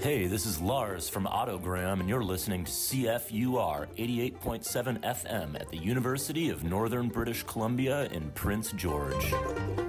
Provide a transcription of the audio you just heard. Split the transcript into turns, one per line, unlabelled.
Hey, this is Lars from Autogram, and you're listening to CFUR 88.7 FM at the University of Northern British Columbia in Prince George.